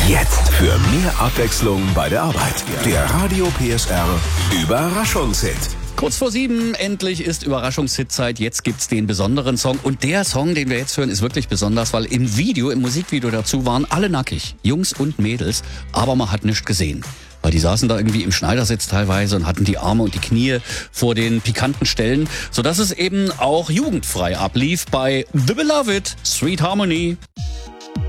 Jetzt für mehr Abwechslung bei der Arbeit. Der Radio PSR Überraschungshit. Kurz vor 7, endlich ist Überraschungshit-Zeit. Jetzt gibt's den besonderen Song. Und der Song, den wir jetzt hören, ist wirklich besonders, weil im Musikvideo dazu waren alle nackig. Jungs und Mädels. Aber man hat nichts gesehen. Weil die saßen da irgendwie im Schneidersitz teilweise und hatten die Arme und die Knie vor den pikanten Stellen. Sodass es eben auch jugendfrei ablief bei The Beloved, Sweet Harmony.